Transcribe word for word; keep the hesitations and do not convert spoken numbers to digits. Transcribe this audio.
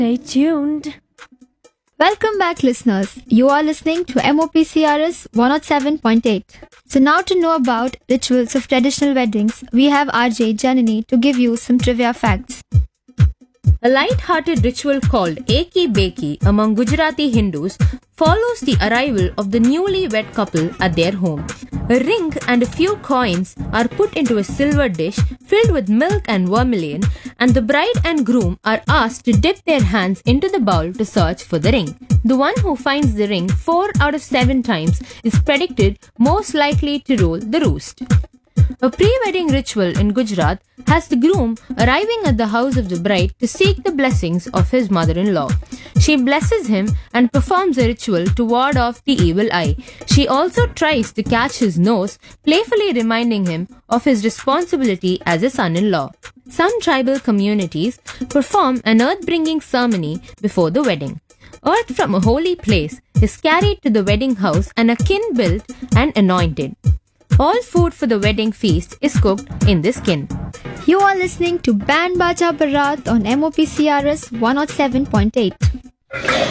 Stay tuned. Welcome back, listeners. You are listening to M O P C R S one oh seven point eight. So now to know about rituals of traditional weddings, we have R J Janani to give you some trivia facts. A light-hearted ritual called Eki Beki among Gujarati Hindus follows the arrival of the newly wed couple at their home. A ring and a few coins are put into a silver dish filled with milk and vermilion, and the bride and groom are asked to dip their hands into the bowl to search for the ring. The one who finds the ring four out of seven times is predicted most likely to rule the roost. A pre-wedding ritual in Gujarat has the groom arriving at the house of the bride to seek the blessings of his mother-in-law. She blesses him and performs a ritual to ward off the evil eye. She also tries to catch his nose, playfully reminding him of his responsibility as a son-in-law. Some tribal communities perform an earth-bringing ceremony before the wedding. Earth from a holy place is carried to the wedding house and a kin built and anointed. All food for the wedding feast is cooked in this kin. You are listening to Band Baja Barat on M O P C R S one oh seven point eight.